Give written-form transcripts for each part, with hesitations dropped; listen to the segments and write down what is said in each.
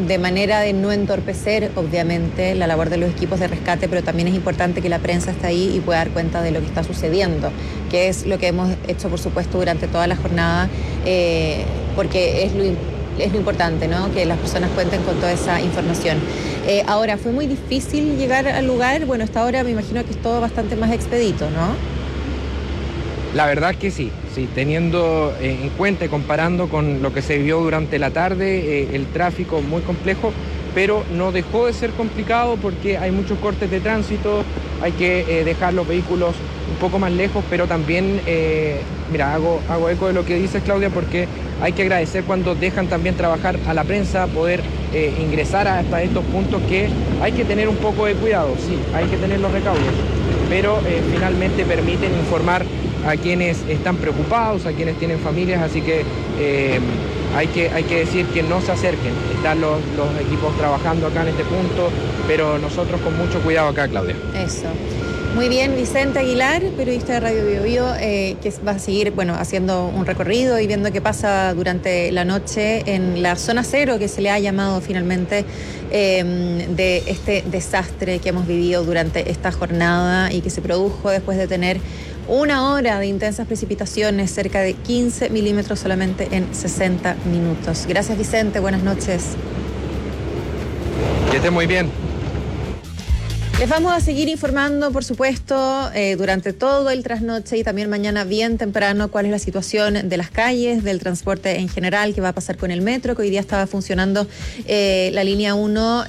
de manera de no entorpecer, obviamente, la labor de los equipos de rescate, pero también es importante que la prensa esté ahí y pueda dar cuenta de lo que está sucediendo, que es lo que hemos hecho, por supuesto, durante toda la jornada, porque es lo importante, ¿no? Que las personas cuenten con toda esa información. Ahora, ¿fue muy difícil llegar al lugar? Bueno, hasta ahora me imagino que es todo bastante más expedito, ¿no? La verdad que sí, teniendo en cuenta y comparando con lo que se vivió durante la tarde, el tráfico muy complejo, pero no dejó de ser complicado porque hay muchos cortes de tránsito, hay que dejar los vehículos un poco más lejos, pero también, mira, hago eco de lo que dices, Claudia, porque hay que agradecer cuando dejan también trabajar a la prensa, poder ingresar hasta estos puntos, que hay que tener un poco de cuidado, sí, hay que tener los recaudos, pero finalmente permiten informar a quienes están preocupados, a quienes tienen familias, así que hay que decir que no se acerquen. Están los equipos trabajando acá en este punto, pero nosotros con mucho cuidado acá, Claudia. Eso. Muy bien, Vicente Aguilar, periodista de Radio Bio Bio, que va a seguir, bueno, haciendo un recorrido y viendo qué pasa durante la noche en la zona cero, que se le ha llamado finalmente, de este desastre que hemos vivido durante esta jornada y que se produjo después de tener una hora de intensas precipitaciones, cerca de 15 milímetros solamente en 60 minutos. Gracias, Vicente, buenas noches. Que esté muy bien. Les vamos a seguir informando, por supuesto, durante todo el trasnoche y también mañana bien temprano cuál es la situación de las calles, del transporte en general, qué va a pasar con el metro, que hoy día estaba funcionando la línea 1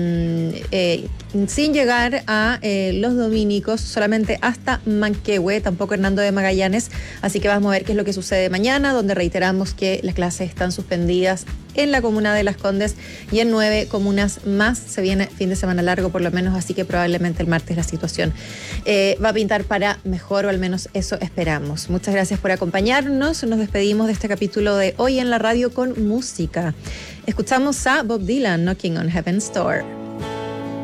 sin llegar a Los Dominicos, solamente hasta Manquehue, tampoco Hernando de Magallanes. Así que vamos a ver qué es lo que sucede mañana, donde reiteramos que las clases están suspendidas en la comuna de Las Condes y en 9 comunas más. Se viene fin de semana largo por lo menos, así que probablemente el martes la situación va a pintar para mejor, o al menos eso esperamos. Muchas gracias por acompañarnos. Nos despedimos de este capítulo de Hoy en la Radio con música. Escuchamos a Bob Dylan, Knocking on Heaven's Door.